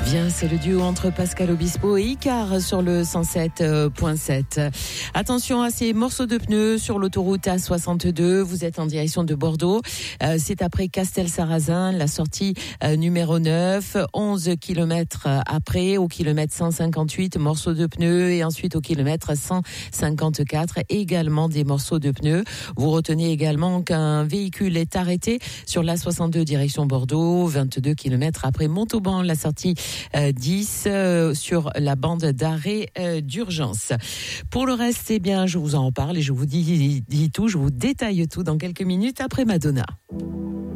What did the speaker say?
Bien, c'est le duo entre Pascal Obispo et Icar sur le 107.7. Attention à ces morceaux de pneus sur l'autoroute A62. Vous êtes en direction de Bordeaux. C'est après Castel-Sarrazin, la sortie numéro 9. 11 km après, au kilomètre 158, morceaux de pneus. Et ensuite au kilomètre 154, également des morceaux de pneus. Vous retenez également qu'un véhicule est arrêté sur l'A62 direction Bordeaux. 22 km après Montauban, la sortie 10 sur la bande d'arrêt d'urgence. Pour le reste, eh bien, je vous en parle et je vous dis tout, je vous détaille tout dans quelques minutes après Madonna.